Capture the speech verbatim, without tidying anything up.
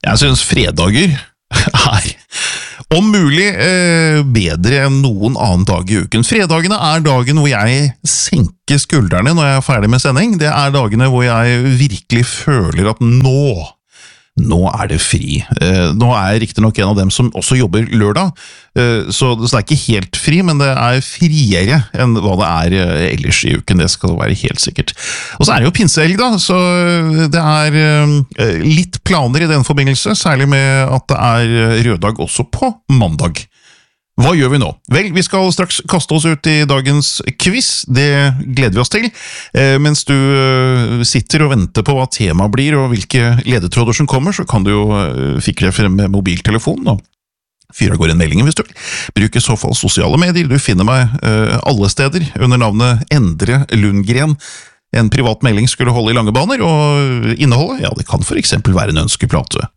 Jeg synes fredager er om mulig eh, bedre enn noen annen dag i uken. Fredagene er dagen hvor jeg senker skuldrene når jeg er ferdig med sending. Det er dagene hvor jeg virkelig føler at nå, nå er det fri. Eh, nå er jeg riktig nok en av dem som også jobber lørdag, eh, så det er ikke helt fri, men det er friere enn hva det er eh, ellers i uken, det skal være helt sikkert. Og så er det jo pinsehelg da, så det er eh, litt planer i den forbindelse, særlig med at det er røddag også på mandag. Hva gjør vi nå? Vel, vi skal straks kaste oss ut i dagens quiz, det gleder vi oss til. Eh, mens du eh, sitter og venter på hva temaet blir og hvilke ledetråder som kommer, så kan du jo eh, fikre frem med mobiltelefonen og fyre av går en melding hvis du vil. Bruk i så fall sosiale medier, du finner meg eh, alle steder under navnet Endre Lundgren. En privat melding skulle holde i lange baner, og innholdet, ja, det kan for eksempel være en ønskeplate.